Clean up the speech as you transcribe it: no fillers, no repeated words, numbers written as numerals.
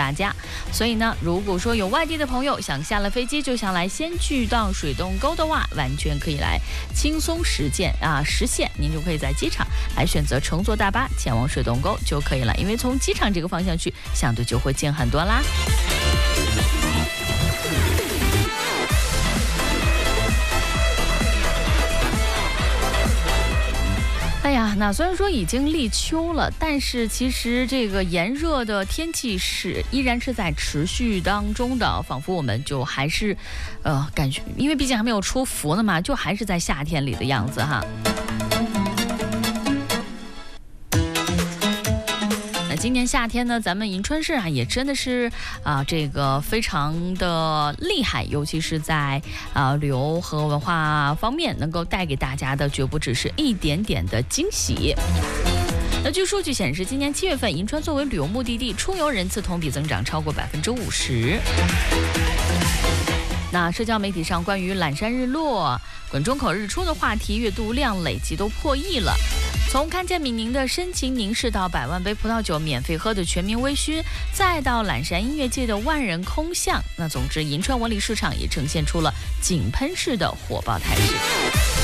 大家。所以呢，如果说有外地的朋友想下了飞机就想来先去到水洞沟的话，完全可以来轻松实现，您就可以在机场来选择乘坐大巴前往水洞沟就可以了，因为从机场这个方向去相对就会近很多啦。哎呀，那虽然说已经立秋了，但是其实这个炎热的天气依然是在持续当中的，仿佛我们就还是，感觉，因为毕竟还没有出伏呢嘛，就还是在夏天里的样子哈。今年夏天呢，咱们银川市也真的是这个非常的厉害，尤其是在旅游和文化方面，能够带给大家的绝不只是一点点的惊喜。那据数据显示，今年7月份，银川作为旅游目的地，出游人次同比增长超过50%。那社交媒体上关于览山日落、滚中口日出的话题阅读量累计都破亿了。从看见闽宁的深情凝视到100万杯葡萄酒免费喝的全民微醺，再到揽山音乐界的万人空巷，那总之银川文旅市场也呈现出了井喷式的火爆态势。